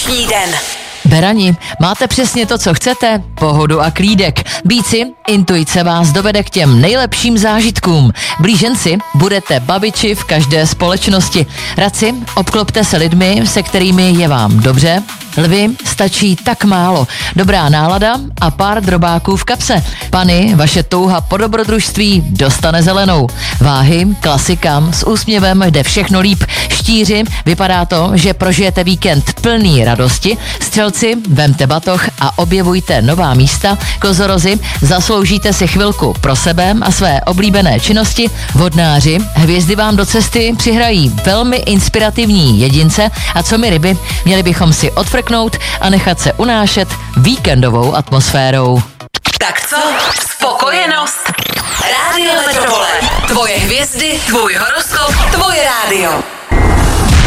dnešní den. Berani, máte přesně to, co chcete? Pohodu a klídek. Býci, intuice vás dovede k těm nejlepším zážitkům. Blíženci, budete babiči v každé společnosti. Radci, obklopte se lidmi, se kterými je vám dobře. Lvi, stačí tak málo. Dobrá nálada a pár drobáků v kapse. Pany, vaše touha po dobrodružství dostane zelenou. Váhy, klasika, s úsměvem jde všechno líp. Štíři, vypadá to, že prožijete víkend plný radosti. Střelci, vemte batoh a objevujte nová místa. Kozorozi, zasloužíte si chvilku pro sebe a své oblíbené činnosti. Vodnáři, hvězdy vám do cesty přihrají velmi inspirativní jedince. A co my ryby, měli bychom si odfrknout a nechat se unášet víkendovou atmosférou. Tak co? Spokojenost? Rádio Metropole. Tvoje hvězdy, tvůj horoskop, tvoje rádio.